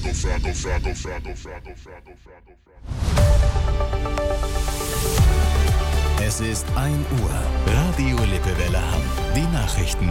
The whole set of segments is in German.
Es ist 1 Uhr. Radio Lippewelle Hamm. Die Nachrichten.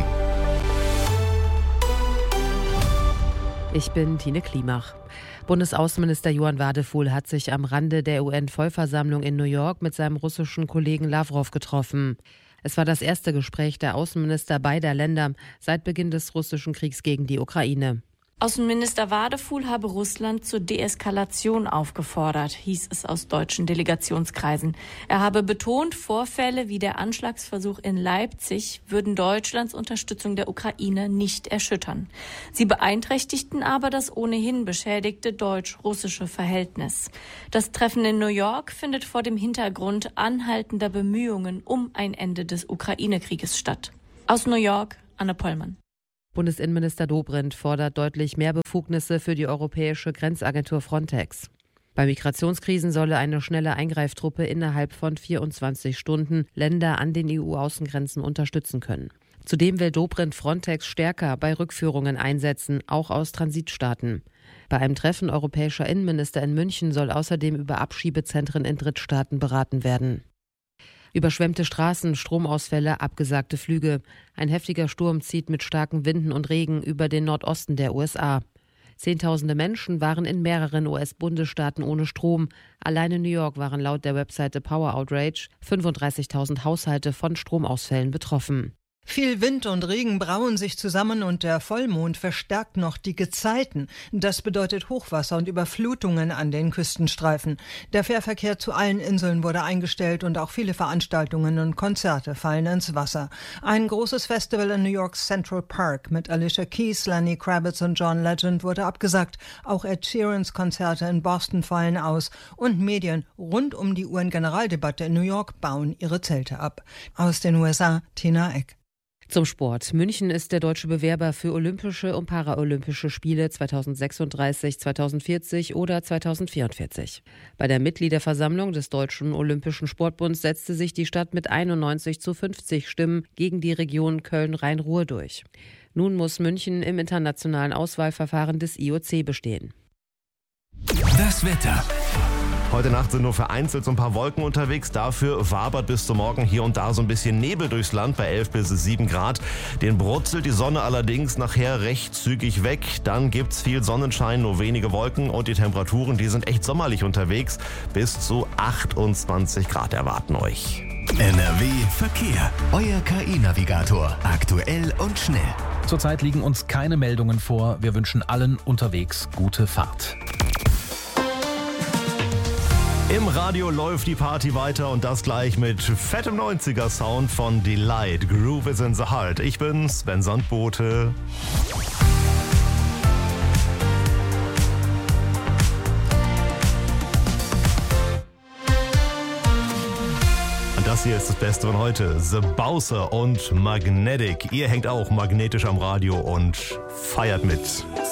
Ich bin Tine Klimach. Bundesaußenminister Johann Wadefuhl hat sich am Rande der UN-Vollversammlung in New York mit seinem russischen Kollegen Lawrow getroffen. Es war das erste Gespräch der Außenminister beider Länder seit Beginn des russischen Kriegs gegen die Ukraine. Außenminister Wadefuhl habe Russland zur Deeskalation aufgefordert, hieß es aus deutschen Delegationskreisen. Er habe betont, Vorfälle wie der Anschlagsversuch in Leipzig würden Deutschlands Unterstützung der Ukraine nicht erschüttern. Sie beeinträchtigten aber das ohnehin beschädigte deutsch-russische Verhältnis. Das Treffen in New York findet vor dem Hintergrund anhaltender Bemühungen um ein Ende des Ukraine-Krieges statt. Aus New York, Anne Pollmann. Bundesinnenminister Dobrindt fordert deutlich mehr Befugnisse für die europäische Grenzagentur Frontex. Bei Migrationskrisen solle eine schnelle Eingreiftruppe innerhalb von 24 Stunden Länder an den EU-Außengrenzen unterstützen können. Zudem will Dobrindt Frontex stärker bei Rückführungen einsetzen, auch aus Transitstaaten. Bei einem Treffen europäischer Innenminister in München soll außerdem über Abschiebezentren in Drittstaaten beraten werden. Überschwemmte Straßen, Stromausfälle, abgesagte Flüge. Ein heftiger Sturm zieht mit starken Winden und Regen über den Nordosten der USA. Zehntausende Menschen waren in mehreren US-Bundesstaaten ohne Strom. Allein in New York waren laut der Webseite Power Outrage 35.000 Haushalte von Stromausfällen betroffen. Viel Wind und Regen brauen sich zusammen und der Vollmond verstärkt noch die Gezeiten. Das bedeutet Hochwasser und Überflutungen an den Küstenstreifen. Der Fährverkehr zu allen Inseln wurde eingestellt und auch viele Veranstaltungen und Konzerte fallen ins Wasser. Ein großes Festival in New Yorks Central Park mit Alicia Keys, Lenny Kravitz und John Legend wurde abgesagt. Auch Ed Sheerans Konzerte in Boston fallen aus und Medien rund um die UN-Generaldebatte in New York bauen ihre Zelte ab. Aus den USA, Tina Eck. Zum Sport. München ist der deutsche Bewerber für Olympische und Paralympische Spiele 2036, 2040 oder 2044. Bei der Mitgliederversammlung des Deutschen Olympischen Sportbunds setzte sich die Stadt mit 91:50 Stimmen gegen die Region Köln-Rhein-Ruhr durch. Nun muss München im internationalen Auswahlverfahren des IOC bestehen. Das Wetter. Heute Nacht sind nur vereinzelt so ein paar Wolken unterwegs. Dafür wabert bis zum Morgen hier und da so ein bisschen Nebel durchs Land bei 11 bis 7 Grad. Den brutzelt die Sonne allerdings nachher recht zügig weg. Dann gibt's viel Sonnenschein, nur wenige Wolken und die Temperaturen, die sind echt sommerlich unterwegs. Bis zu 28 Grad erwarten euch. NRW Verkehr. Euer KI-Navigator. Aktuell und schnell. Zurzeit liegen uns keine Meldungen vor. Wir wünschen allen unterwegs gute Fahrt. Im Radio läuft die Party weiter und das gleich mit fettem 90er Sound von Delight. Groove is in the Heart. Ich bin Sven Sandbote. Und das hier ist das Beste von heute. The Bowser und Magnetic. Ihr hängt auch magnetisch am Radio und feiert mit.